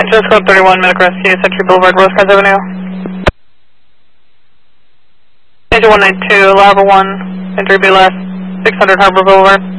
Just code 31, Medic Rescue, Century Boulevard, Rosecrans Avenue. Engine 192, Lava 1, entry be left, 600 Harbor Boulevard.